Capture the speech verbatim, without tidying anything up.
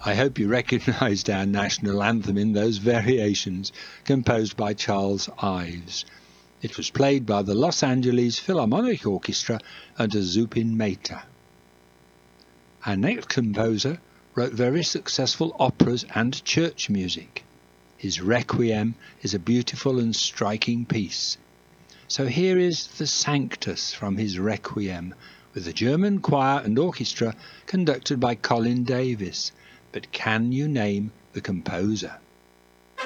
I hope you recognised our national anthem in those variations, composed by Charles Ives. It was played by the Los Angeles Philharmonic Orchestra under Zubin Mehta. Our next composer wrote very successful operas and church music. His Requiem is a beautiful and striking piece. So here is the Sanctus from his Requiem, with the German choir and orchestra conducted by Colin Davis. But can you name the composer?